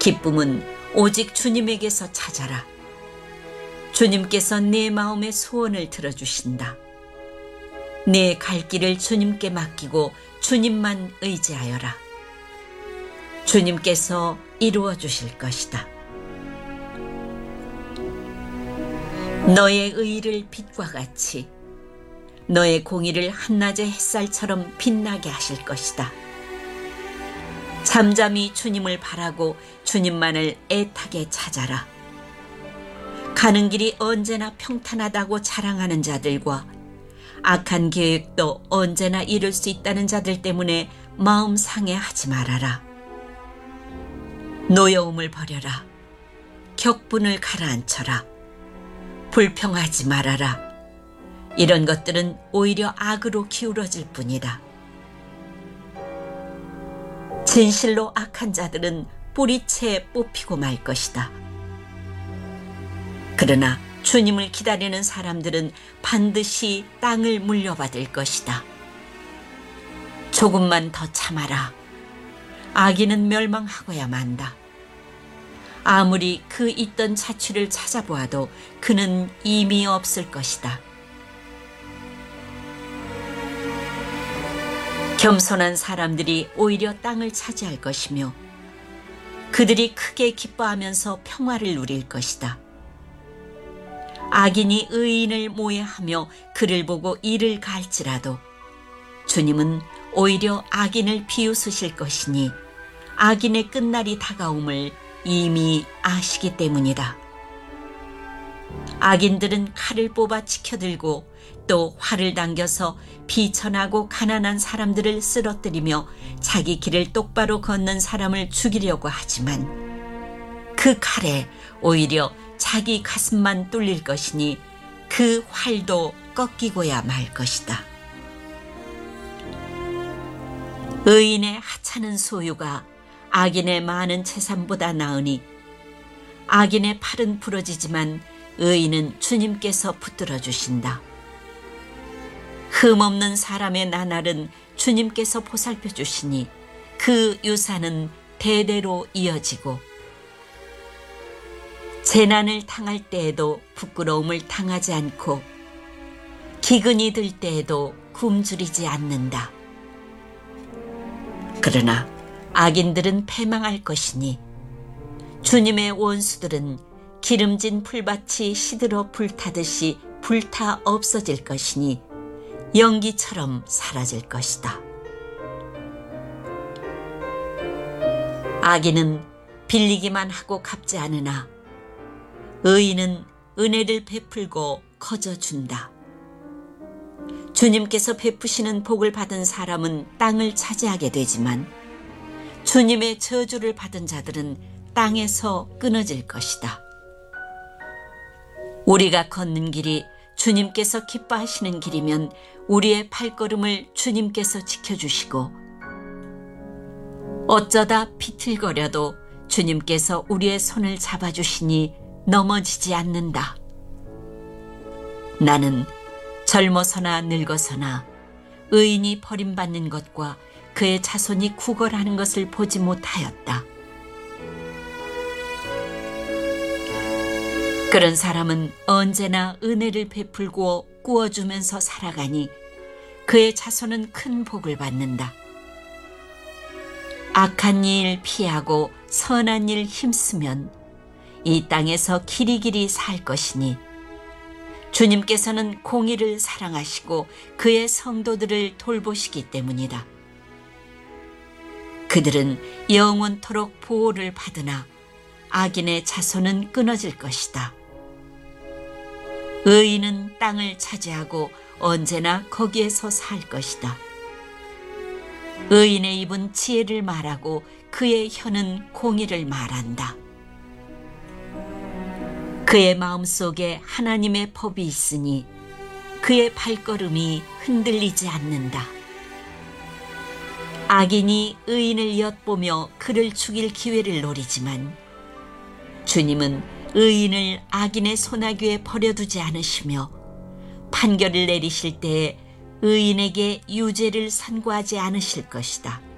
기쁨은 오직 주님에게서 찾아라. 주님께서 내 마음의 소원을 들어주신다. 내 갈 길을 주님께 맡기고 주님만 의지하여라. 주님께서 이루어 주실 것이다. 너의 의를 빛과 같이, 너의 공의를 한낮의 햇살처럼 빛나게 하실 것이다. 잠잠히 주님을 바라고 주님만을 애타게 찾아라. 가는 길이 언제나 평탄하다고 자랑하는 자들과 악한 계획도 언제나 이룰 수 있다는 자들 때문에 마음 상해하지 말아라. 노여움을 버려라. 격분을 가라앉혀라. 불평하지 말아라. 이런 것들은 오히려 악으로 기울어질 뿐이다. 진실로 악한 자들은 뿌리채 뽑히고 말 것이다. 그러나 주님을 기다리는 사람들은 반드시 땅을 물려받을 것이다. 조금만 더 참아라. 악인은 멸망하고야 만다. 아무리 그 있던 자취를 찾아보아도 그는 이미 없을 것이다. 겸손한 사람들이 오히려 땅을 차지할 것이며 그들이 크게 기뻐하면서 평화를 누릴 것이다. 악인이 의인을 모해하며 그를 보고 이를 갈지라도 주님은 오히려 악인을 비웃으실 것이니 악인의 끝날이 다가옴을 이미 아시기 때문이다. 악인들은 칼을 뽑아 치켜들고 또 활을 당겨서 비천하고 가난한 사람들을 쓰러뜨리며 자기 길을 똑바로 걷는 사람을 죽이려고 하지만 그 칼에 오히려 자기 가슴만 뚫릴 것이니 그 활도 꺾이고야 말 것이다. 의인의 하찮은 소유가 악인의 많은 재산보다 나으니 악인의 팔은 부러지지만 의인은 주님께서 붙들어 주신다. 흠없는 사람의 나날은 주님께서 보살펴 주시니 그 유산은 대대로 이어지고 재난을 당할 때에도 부끄러움을 당하지 않고 기근이 들 때에도 굶주리지 않는다. 그러나 악인들은 패망할 것이니 주님의 원수들은 기름진 풀밭이 시들어 불타듯이 불타 없어질 것이니 연기처럼 사라질 것이다. 악인은 빌리기만 하고 갚지 않으나 의인은 은혜를 베풀고 거저준다. 주님께서 베푸시는 복을 받은 사람은 땅을 차지하게 되지만 주님의 저주를 받은 자들은 땅에서 끊어질 것이다. 우리가 걷는 길이 주님께서 기뻐하시는 길이면 우리의 발걸음을 주님께서 지켜주시고 어쩌다 비틀거려도 주님께서 우리의 손을 잡아주시니 넘어지지 않는다. 나는 젊어서나 늙어서나 의인이 버림받는 것과 그의 자손이 구걸하는 것을 보지 못하였다. 그런 사람은 언제나 은혜를 베풀고 꾸어주면서 살아가니 그의 자손은 큰 복을 받는다. 악한 일 피하고 선한 일 힘쓰면 이 땅에서 길이길이 살 것이니 주님께서는 공의를 사랑하시고 그의 성도들을 돌보시기 때문이다. 그들은 영원토록 보호를 받으나 악인의 자손은 끊어질 것이다. 의인은 땅을 차지하고 언제나 거기에서 살 것이다. 의인의 입은 지혜를 말하고 그의 혀는 공의를 말한다. 그의 마음속에 하나님의 법이 있으니 그의 발걸음이 흔들리지 않는다. 악인이 의인을 엿보며 그를 죽일 기회를 노리지만 주님은 의인을 악인의 소나기에 버려두지 않으시며 판결을 내리실 때에 의인에게 유죄를 선고하지 않으실 것이다.